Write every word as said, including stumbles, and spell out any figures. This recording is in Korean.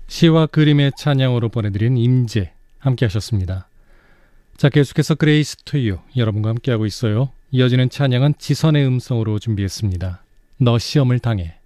시와 그림의 찬양으로 보내드린 임재 함께 하셨습니다. 자, 계속해서 그레이스 투 유 여러분과 함께하고 있어요. 이어지는 찬양은 지선의 음성으로 준비했습니다. 너 시험을 당해.